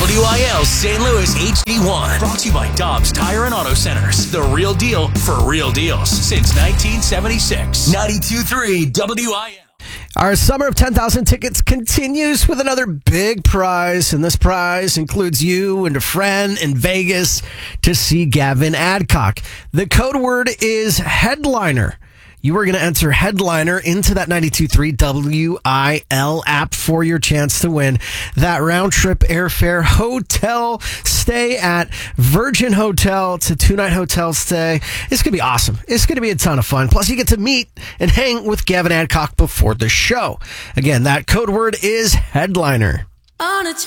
WIL St. Louis HD1. Brought to you by Dobbs Tire and Auto Centers. The real deal for real deals since 1976. 92.3 WIL. Our summer of 10,000 tickets continues with another big prize, and this prize includes you and a friend in Vegas to see Gavin Adcock. The code word is headliner. You are going to enter headliner into that 92.3 WIL app for your chance to win that round trip airfare hotel stay at Virgin Hotel to 2-night hotel stay. It's going to be awesome. It's going to be a ton of fun. Plus, you get to meet and hang with Gavin Adcock before the show. Again, that code word is headliner. On a